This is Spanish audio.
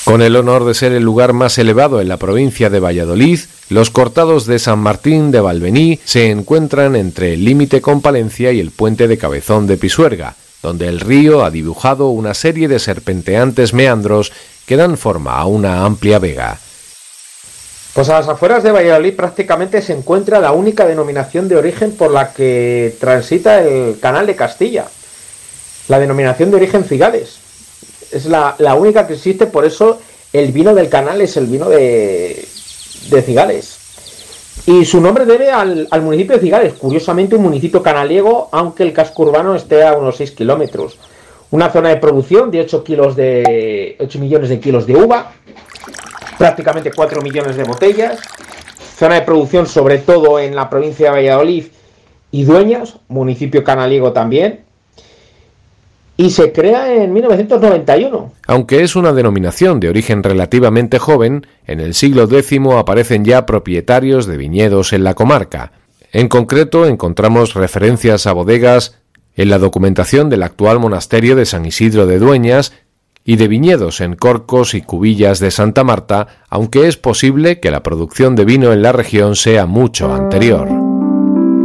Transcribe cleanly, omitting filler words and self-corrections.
Con el honor de ser el lugar más elevado en la provincia de Valladolid, los cortados de San Martín de Valvení se encuentran entre el límite con Palencia y el puente de Cabezón de Pisuerga, donde el río ha dibujado una serie de serpenteantes meandros que dan forma a una amplia vega. Pues a las afueras de Valladolid prácticamente se encuentra la única denominación de origen por la que transita el Canal de Castilla, la denominación de origen Cigales. Es la única que existe, por eso el vino del canal es el vino de Cigales. Y su nombre debe al municipio de Cigales, curiosamente un municipio canaliego, aunque el casco urbano esté a unos 6 kilómetros. Una zona de producción de 8 millones de kilos de uva, prácticamente 4 millones de botellas. Zona de producción sobre todo en la provincia de Valladolid y Dueñas, municipio canaliego también. Y se crea en 1991. Aunque es una denominación de origen relativamente joven, en el siglo X aparecen ya propietarios de viñedos en la comarca. En concreto, encontramos referencias a bodegas en la documentación del actual monasterio de San Isidro de Dueñas y de viñedos en Corcos y Cubillas de Santa Marta, aunque es posible que la producción de vino en la región sea mucho anterior.